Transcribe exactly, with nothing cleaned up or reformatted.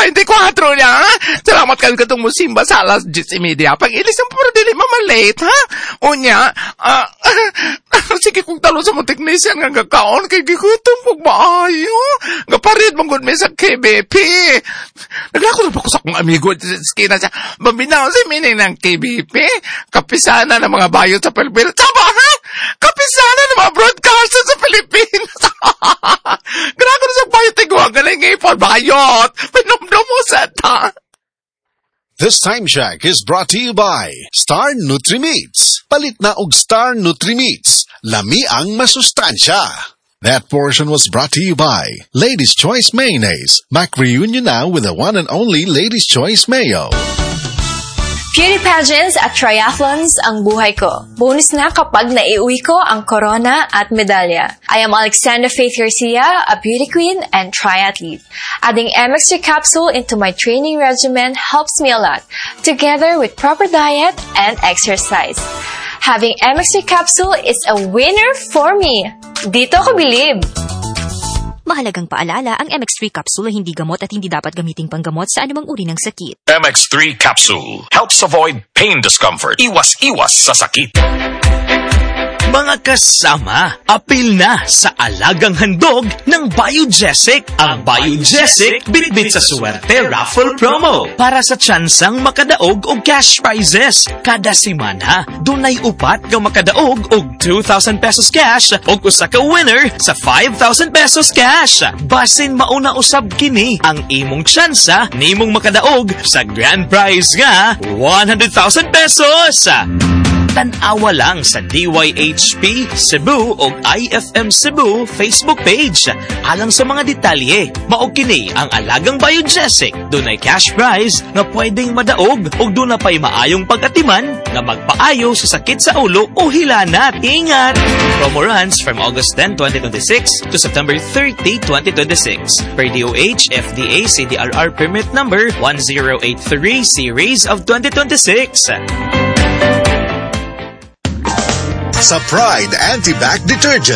twenty-four niya, ha? Salamat ka katong musimba sa alas diyes y media. Pag ilis ang pero dili mamalate, ha? Unya, ah, uh, sige kung talo sa mga technician nga gakaon, kay gigutom kong maayo. Gaparit mong good may sa K B P. Naglako na pa ko sa akong amigo, skina siya, mabinaw si meaning ng K B P, kapisana ng mga bayo sa Pilipinas. Tama, ha? Kapisana ng mga broadcaster sa Pilipinas. Grabe na sa bayo tigwa, galing ngayon, bayot. Pinumdum mo sa ta. This Time Check is brought to you by Star Nutri-Meats. Palit na og Star Nutri-Meats. Lami ang masustansya. That portion was brought to you by Ladies' Choice Mayonnaise. Mac reunion now with the one and only Ladies' Choice Mayo. Beauty pageants at triathlons ang buhay ko. Bonus na kapag naiuwi ko ang corona at medalya. I am Alexandra Faith Garcia, a beauty queen and triathlete. Adding M X three capsule into my training regimen helps me a lot, together with proper diet and exercise. Having M X three capsule is a winner for me. Dito ko bilib. Mahalagang paalala, ang M X three capsule ay hindi gamot at hindi dapat gamiting panggamot sa anumang uri ng sakit. M X three capsule helps avoid pain discomfort. Iwas-iwas sa sakit. Mga kasama, apil na sa alagang handog ng Biogesic. Ang Biogesic bitbit sa suwerte raffle promo para sa tsansang makadaog og cash prizes. Kada semana, dunay upat nga makadaog og two thousand pesos cash og usa ka winner sa five thousand pesos cash. Basin mauna usab kini ang imong tsansa nimong makadaog sa grand prize nga one hundred thousand pesos. Tan-awa lang sa D Y H P Cebu o I F M Cebu Facebook page. Alang sa mga detalye, mao kini ang alagang Biogesic. Dunay cash prize nga pwedeng madaog o duna pay maayong pag-atiman nga magpaayo sa sakit sa ulo o hilanat. Ingat! Promo runs from August tenth, twenty twenty-six to September thirtieth, twenty twenty-six. Per D O H F D A C D R R permit number one zero eight three series of twenty twenty-six. Sa Pride Anti-Bac Detergent.